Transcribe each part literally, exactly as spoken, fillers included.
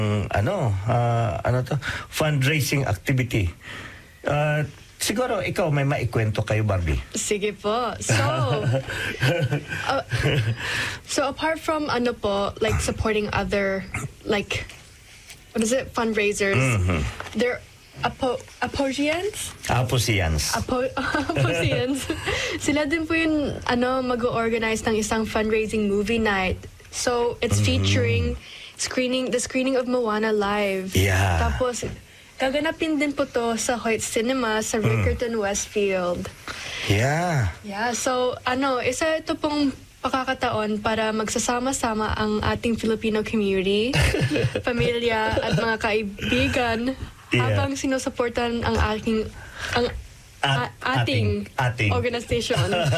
ano, ah, ano to, fundraising activity. Uh, siguro ikaw may maikwento kayo, Barbie. Sige po. So, uh, so apart from ano po, like supporting other, like, what is it, fundraisers, Mhm. they're Apo, Aposians? Aposians. Apo, Aposians. Sila din po yung ano, mag-organize ng isang fundraising movie night. So, it's featuring screening, the screening of Moana live. Yeah. Tapos, gaganapin din po to sa Hoyt Cinema sa Rickerton Westfield. Yeah. Yeah, so ano, isa ito pong pakakataon para magsasama-sama ang ating Filipino community, pamilya at mga kaibigan Yeah. habang sinusuportan ang aking ang At, a- ating, ating, ating. organization.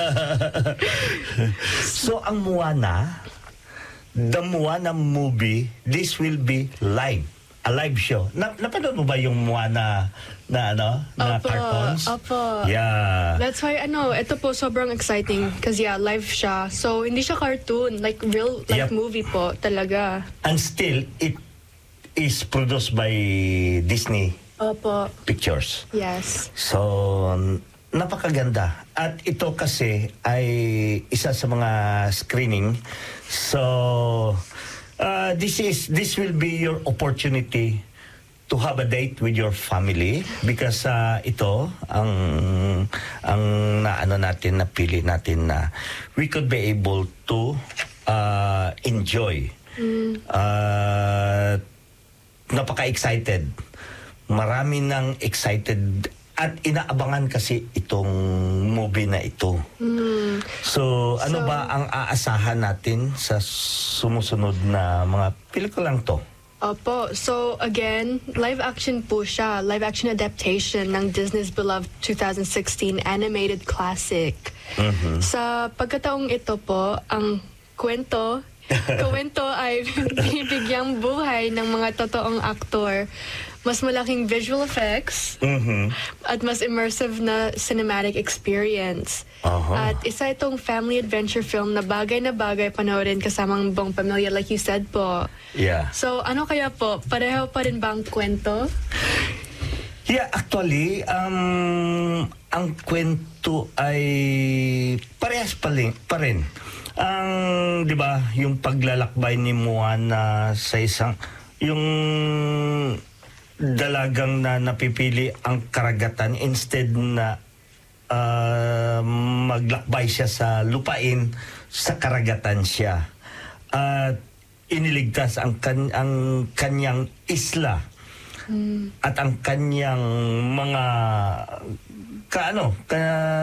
So, ang Moana, the Moana movie, this will be live. A live show. Na, napanood mo ba yung Moana na ano, na Opo, cartoons? opo. Yeah. That's why ano, ito po sobrang exciting kasi yeah, live siya. So hindi siya cartoon, like real like Yep. movie po talaga. And still, it is produced by Disney Opo. Pictures. Yes. So, napakaganda. At ito kasi ay isa sa mga screening. So, uh, this is this will be your opportunity to have a date with your family because uh, ito ang ang naano natin, napili natin na we could be able to uh, enjoy. Mm. Uh, napaka-excited. Marami nang excited at inaabangan kasi itong movie na ito. Mm. So, ano So- ba ang aasahan natin sa sumusunod na mga pelikulang to? Opo. So again, live action po siya. Live action adaptation ng Disney's beloved twenty sixteen animated classic. Mhm. Sa pagkataong ito po, ang kwento kwento ay binibigyang buhay ng mga totoong aktor, mas malaking visual effects, Mhm. at mas immersive na cinematic experience. Aha. At isa itong family adventure film na bagay na bagay panoorin kasamang buong pamilya, like you said po. Yeah. So, ano kaya po? Pareho pa rin ba ang kwento? Yeah, actually, um, ang kwento ay parehas pa rin. Pa rin. Ang, di ba, yung paglalakbay ni Moana sa isang, yung dalagang na napipili ang karagatan instead na uh, maglakbay siya sa lupain, sa karagatan siya. At iniligtas ang, kan ang kanyang isla at ang kanyang mga kaano ka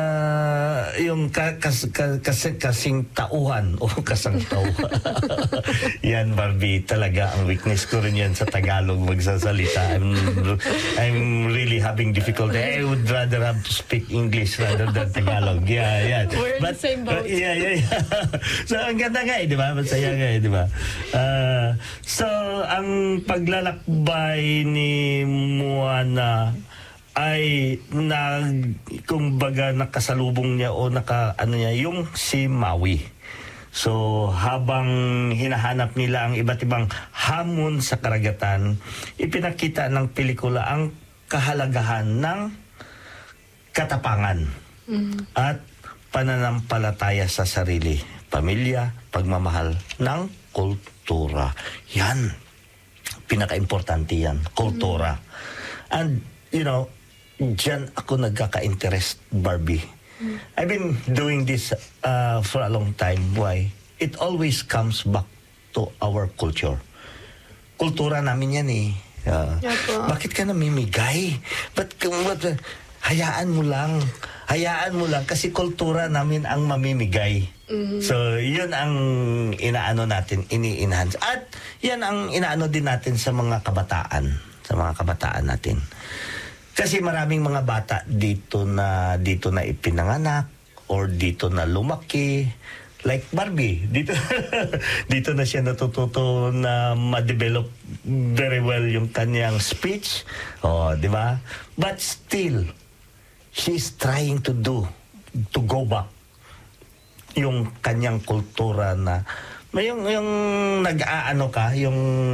yung ka, kas, ka, kas, kasing tauhan o kasang tauhan. Yan, Barbie, talaga ang weakness ko rin yan sa Tagalog magsasalita. I'm, I'm really having difficulty. I would rather have to speak English rather than Tagalog. Yeah, yeah. We're in the same boat. Uh, yeah, yeah, yeah. So, ang ganda nga eh, di ba? Masaya nga eh, di ba? Uh, so, ang paglalakbay ni Moana ay na kumbaga nakasalubong niya o naka ano niya yung si Maui. So habang hinahanap nila ang iba't ibang hamon sa karagatan, ipinakita ng pelikula ang kahalagahan ng katapangan Mm. at pananampalataya sa sarili, pamilya, pagmamahal ng kultura. Yan. Pinaka-importante yan, kultura. And you know, diyan ako nagkaka-interest, Barbie. I've been doing this uh, for a long time. Why? It always comes back to our culture. Kultura namin yan eh. Uh, Yapo. bakit ka namimigay? Ba't ka, what, hayaan mo lang. Hayaan mo lang kasi kultura namin ang mamimigay. So, yun ang inaano natin, ini-enhance. At yan ang inaano din natin sa mga kabataan. Sa mga kabataan natin. Kasi maraming mga bata dito na dito na ipinanganak or dito na lumaki. Like Barbie, dito dito na siya natututo na ma-develop very well yung kanyang speech. Oh, di ba? But still, she's trying to do to go back yung kanyang kultura na may yung yung nag-aano ka, yung